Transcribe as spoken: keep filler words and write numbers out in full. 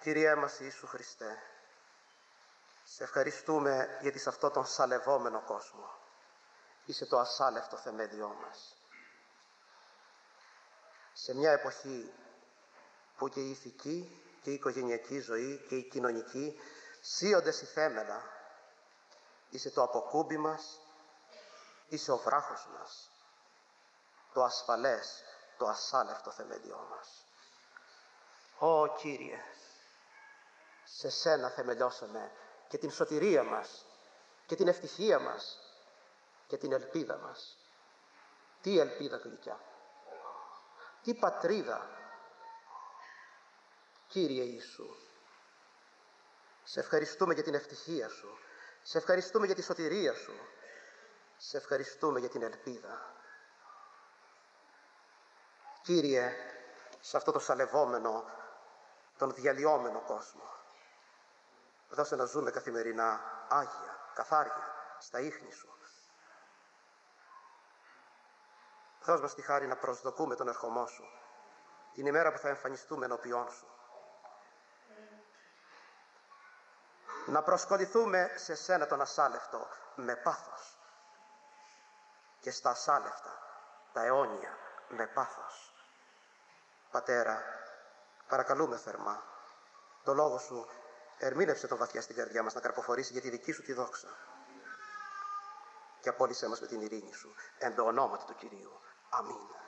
Κύριέ μας Ιησού Χριστέ, σε ευχαριστούμε γιατί σε αυτό τον σαλευόμενο κόσμο είσαι το ασάλευτο θεμέλιό μας. Σε μια εποχή που και η ηθική και η οικογενειακή ζωή και η κοινωνική σύονται στη θέμελα, είσαι το αποκούμπι μας, είσαι ο βράχος μας, το ασφαλές, το ασάλευτο θεμελιό μας. Ω Κύριε, σε σένα θεμελιώσαμε και την σωτηρία μας και την ευτυχία μας και την ελπίδα μας. Τι ελπίδα γλυκιά, τι πατρίδα, Κύριε Ιησού. Σε ευχαριστούμε για την ευτυχία Σου, σε ευχαριστούμε για τη σωτηρία Σου, σε ευχαριστούμε για την ελπίδα. Κύριε, σε αυτό το σαλευόμενο, τον διαλυόμενο κόσμο, δώσε να ζούμε καθημερινά άγια, καθάρια, στα ίχνη Σου. Δώσ' μας τη χάρη να προσδοκούμε τον ερχομό Σου, την ημέρα που θα εμφανιστούμε ενώπιόν Σου. Να προσκοληθούμε σε Σένα τον ασάλευτο με πάθος και στα ασάλευτα, τα αιώνια, με πάθος. Πατέρα, παρακαλούμε θερμά, το Λόγο Σου ερμήνευσε το βαθιά στην καρδιά μας να καρποφορήσει για τη δική Σου τη δόξα. Και απόλυσέ μας με την ειρήνη Σου, εν το ονόματι του Κυρίου. Αμήν.